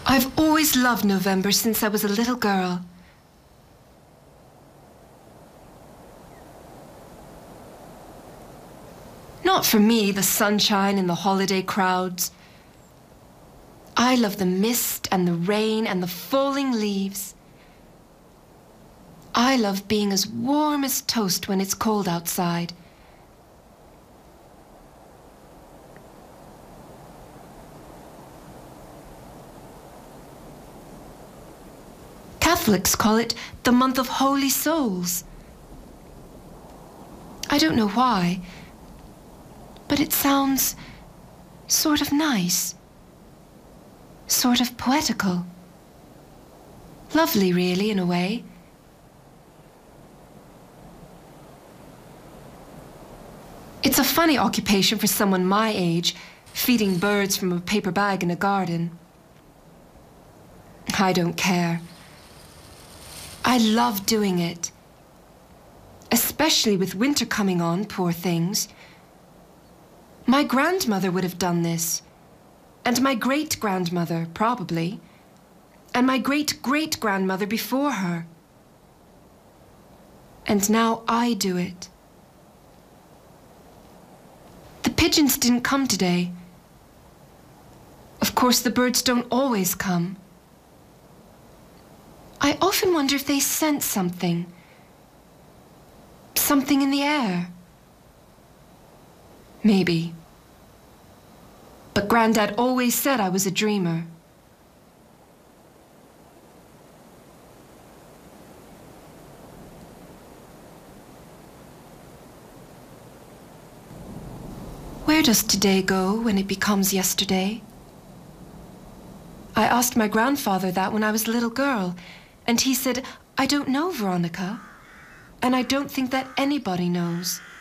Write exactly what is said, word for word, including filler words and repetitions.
I've always loved November since I was a little girl. Not for me, the sunshine and the holiday crowds. I love the mist and the rain and the falling leaves. I love being as warm as toast when it's cold outside. Catholics call it the month of Holy Souls. I don't know why, but it sounds sort of nice, sort of poetical. Lovely, really, in a way. It's a funny occupation for someone my age, feeding birds from a paper bag in a garden. I don't care. I love doing it. Especially with winter coming on, poor things. My grandmother would have done this. And my great-grandmother, probably. And my great-great-grandmother before her. And now I do it. The pigeons didn't come today. Of course, the birds don't always come. I often wonder if they sense something. Something in the air. Maybe. But Grandad always said I was a dreamer. Where does today go when it becomes yesterday? I asked my grandfather that when I was a little girl, and he said, I don't know, Veronica, and I don't think that anybody knows.